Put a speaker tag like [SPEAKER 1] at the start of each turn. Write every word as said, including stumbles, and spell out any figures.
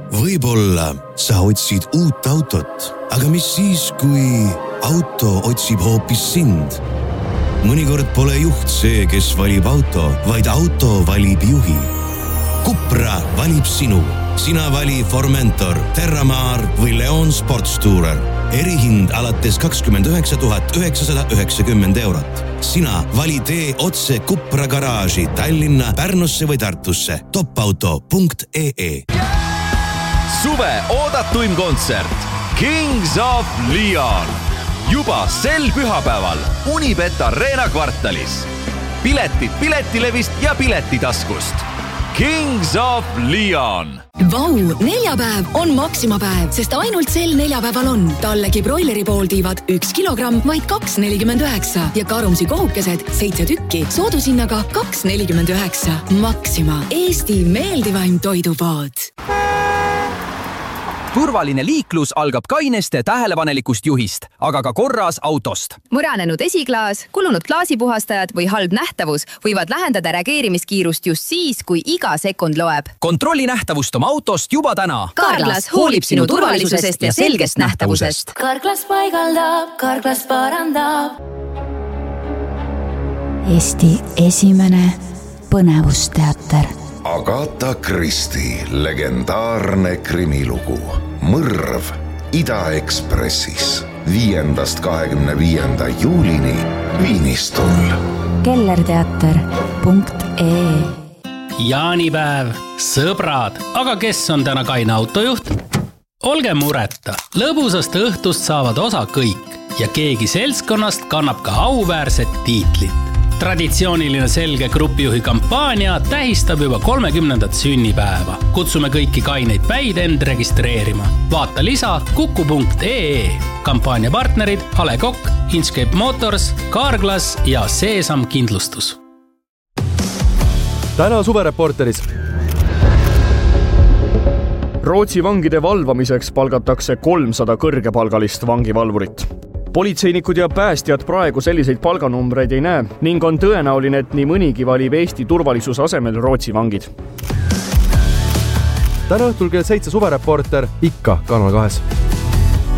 [SPEAKER 1] Võib-olla sa otsid uut autot, aga mis siis, kui auto otsib hoopis sind? Mõnikord pole juht see, kes valib auto, vaid auto valib juhi. Cupra valib sinu. Sina vali Formentor, Terramar või Leon Sportstourer. Erihind alates kakskümmend üheksa tuhat üheksasada üheksakümmend eurot. Sina vali tee otse Cupra garaaži Tallinna, Pärnusse või Tartusse. topauto punkt ee.
[SPEAKER 2] Suve oodatuim kontsert Kings of Leon. Juba sel pühapäeval Unibet Arena kvartalis. Piletid Piletilevist ja Piletitaskust. Kings of Leon.
[SPEAKER 3] Vau, neljapäev on Maximapäev, sest ainult sel neljapäeval on tallegi broileri pooltiivad üks kilogramm vaid kaks nelikümmend üheksa ja karumsi kohukesed seitse tükki soodushinnaga kaks nelikümmend üheksa. Maxima, Eesti meeldivaim toidupood.
[SPEAKER 4] Turvaline liiklus algab kaineste tähelepanelikust juhist, aga ka korras autost.
[SPEAKER 5] Muranenud esiklaas, kulunud klaasipuhastajad või halb nähtavus võivad lähendada reageerimiskiirust just siis, kui iga sekund loeb.
[SPEAKER 4] Kontrolli nähtavust oma autost juba täna.
[SPEAKER 5] Karglas hoolib sinu turvalisusest ja selgest nähtavusest.
[SPEAKER 6] Karglas paigaldab, Karglas parandab.
[SPEAKER 7] Eesti esimene põnevusteater.
[SPEAKER 8] Agatha Christie legendaarne krimilugu Mõrv Ida-Ekspressis viiendast kahekümne viienda juulini Viinistul.
[SPEAKER 7] kellerteater punkt ee.
[SPEAKER 9] Jaanipäev, sõbrad, aga kes on täna kaine autojuht? Olge mureta, lõbusast õhtust saavad osa kõik ja keegi seltskonnast kannab ka auväärset tiitlit. Traditsiooniline selge grupijuhi kampaania tähistab juba kolmekümnendat sünnipäeva. Kutsume kõiki kaineid päid end registreerima. Vaata lisa kuku punkt ee. Kampaania partnerid Ale Kokk, Inchcape Motors, Carglass ja Seesam Kindlustus.
[SPEAKER 10] Täna suvereporteris. Rootsi vangide valvamiseks palgatakse kolmsada kõrgepalgalist vangivalvurit. Politseinikud ja päästjad praegu selliseid palganumbreid ei näe ning on tõenäoline, et nii mõnigi valib Eesti turvalisuse asemel Rootsi vangid.
[SPEAKER 11] Täna õhtul kell seitse suvereporter ikka Kanal kahes.